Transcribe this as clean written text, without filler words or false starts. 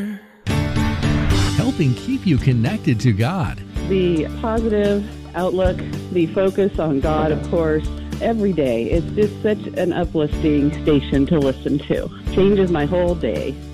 Helping keep you connected to God. The positive outlook, the focus on God, of course, every day. It's just such an uplifting station to listen to. Changes my whole day.